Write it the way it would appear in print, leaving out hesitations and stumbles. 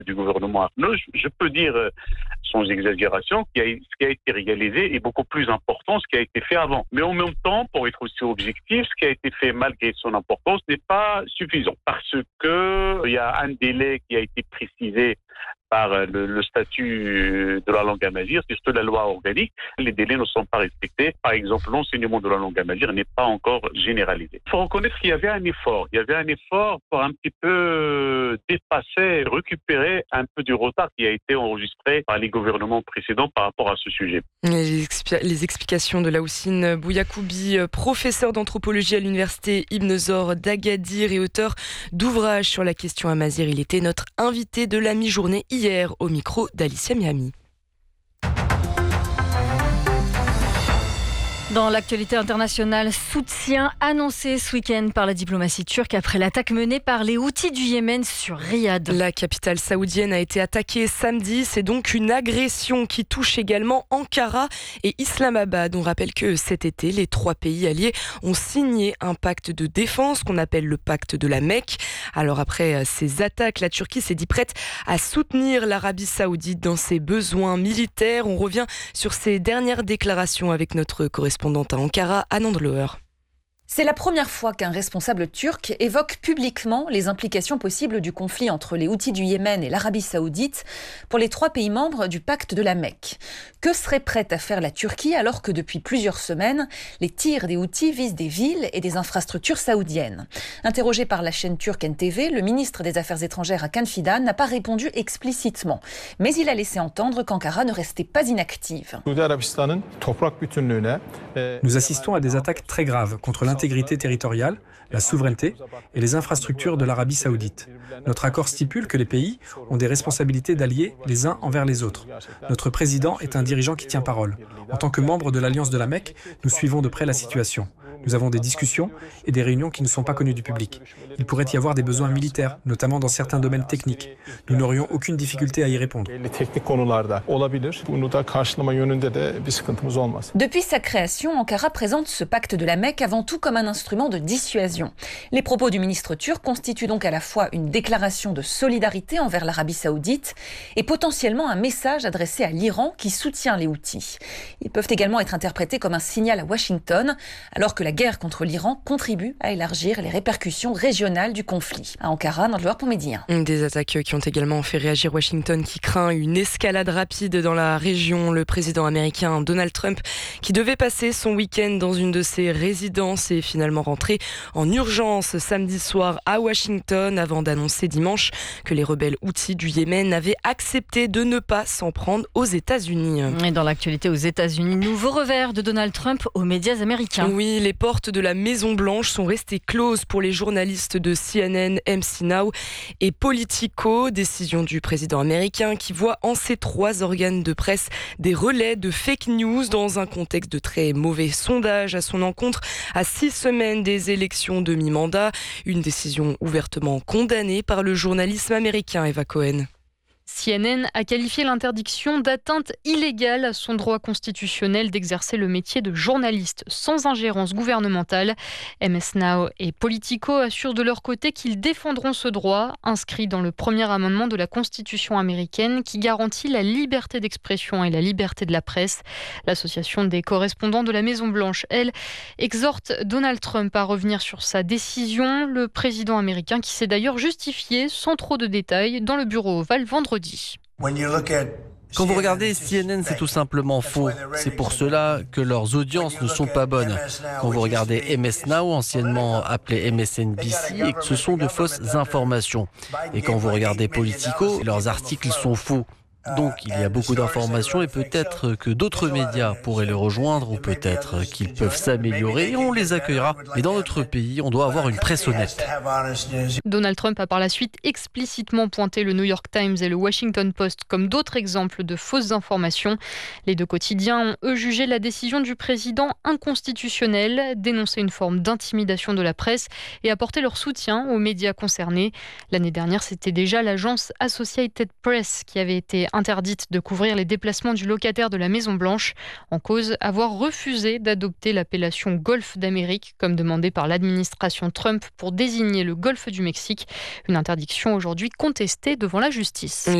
du gouvernement Arnaud, je peux dire sans exagération ce qui a été réalisé est beaucoup plus important que ce qui a été fait avant. Mais en même temps, pour être aussi objectif, ce qui a été fait malgré son importance n'est pas suffisant parce que il y a un délai qui a été précisé par le statut de la langue amazigh, c'est surtout la loi organique. Les délais ne sont pas respectés. Par exemple, l'enseignement de la langue amazigh n'est pas encore généralisé. Il faut reconnaître qu'il y avait un effort. Il y avait un effort pour un petit peu dépasser, récupérer un peu du retard qui a été enregistré par les gouvernements précédents par rapport à ce sujet. Les explications de Laoussine Bouyakoubi, professeur d'anthropologie à l'université Ibn Zor d'Agadir et auteur d'ouvrages sur la question amazigh. Il était notre invité de la mi-journée hier au micro d'Alicia Miami. Dans l'actualité internationale, soutien annoncé ce week-end par la diplomatie turque après l'attaque menée par les Houthis du Yémen sur Riyad. La capitale saoudienne a été attaquée samedi. C'est donc une agression qui touche également Ankara et Islamabad. On rappelle que cet été, les 3 pays alliés ont signé un pacte de défense qu'on appelle le pacte de la Mecque. Alors après ces attaques, la Turquie s'est dit prête à soutenir l'Arabie saoudite dans ses besoins militaires. On revient sur ces dernières déclarations avec notre correspondante à Ankara, Anand Loher. C'est la première fois qu'un responsable turc évoque publiquement les implications possibles du conflit entre les Houthis du Yémen et l'Arabie saoudite pour les 3 pays membres du pacte de la Mecque. Que serait prête à faire la Turquie alors que depuis plusieurs semaines, les tirs des Houthis visent des villes et des infrastructures saoudiennes? Interrogé par la chaîne turque NTV, le ministre des Affaires étrangères Hakan Fidan n'a pas répondu explicitement. Mais il a laissé entendre qu'Ankara ne restait pas inactive. Nous assistons à des attaques très graves contre l'intégrité territoriale, la souveraineté et les infrastructures de l'Arabie saoudite. Notre accord stipule que les pays ont des responsabilités d'alliés les uns envers les autres. Notre président est un dirigeant qui tient parole. En tant que membre de l'Alliance de la Mecque, nous suivons de près la situation. Nous avons des discussions et des réunions qui ne sont pas connues du public. Il pourrait y avoir des besoins militaires, notamment dans certains domaines techniques. Nous n'aurions aucune difficulté à y répondre. Depuis sa création, Ankara présente ce pacte de la Mecque avant tout comme un instrument de dissuasion. Les propos du ministre turc constituent donc à la fois une déclaration de solidarité envers l'Arabie saoudite et potentiellement un message adressé à l'Iran qui soutient les Houthis. Ils peuvent également être interprétés comme un signal à Washington, alors que la guerre contre l'Iran contribue à élargir les répercussions régionales du conflit. À Ankara, dans le Loire pour Midi 1. Des attaques qui ont également fait réagir Washington qui craint une escalade rapide dans la région. Le président américain Donald Trump, qui devait passer son week-end dans une de ses résidences, est finalement rentré en urgence samedi soir à Washington avant d'annoncer dimanche que les rebelles Houthis du Yémen avaient accepté de ne pas s'en prendre aux États-Unis. Et dans l'actualité aux États-Unis, nouveau revers de Donald Trump aux médias américains. Oui, les portes de la Maison-Blanche sont restées closes pour les journalistes de CNN, MC Now et Politico. Décision du président américain qui voit en ces 3 organes de presse des relais de fake news dans un contexte de très mauvais sondage à son encontre à 6 semaines des élections de mi-mandat. Une décision ouvertement condamnée par le journalisme américain, Eva Cohen. CNN a qualifié l'interdiction d'atteinte illégale à son droit constitutionnel d'exercer le métier de journaliste sans ingérence gouvernementale. MS Now et Politico assurent de leur côté qu'ils défendront ce droit, inscrit dans le premier amendement de la Constitution américaine qui garantit la liberté d'expression et la liberté de la presse. L'association des correspondants de la Maison-Blanche, elle, exhorte Donald Trump à revenir sur sa décision. Le président américain qui s'est d'ailleurs justifié sans trop de détails dans le bureau ovale vendredi. Quand vous regardez CNN, c'est tout simplement faux. C'est pour cela que leurs audiences ne sont pas bonnes. Quand vous regardez MS Now, anciennement appelé MSNBC, ce sont de fausses informations. Et quand vous regardez Politico, leurs articles sont faux. Donc il y a beaucoup d'informations et peut-être que d'autres médias pourraient les rejoindre ou peut-être qu'ils peuvent s'améliorer et on les accueillera. Mais dans notre pays, on doit avoir une presse honnête. Donald Trump a par la suite explicitement pointé le New York Times et le Washington Post comme d'autres exemples de fausses informations. Les 2 quotidiens ont eux jugé la décision du président inconstitutionnelle, dénoncé une forme d'intimidation de la presse et apporté leur soutien aux médias concernés. L'année dernière, c'était déjà l'agence Associated Press qui avait été interdite de couvrir les déplacements du locataire de la Maison-Blanche. En cause, avoir refusé d'adopter l'appellation Golfe d'Amérique, comme demandé par l'administration Trump pour désigner le Golfe du Mexique. Une interdiction aujourd'hui contestée devant la justice.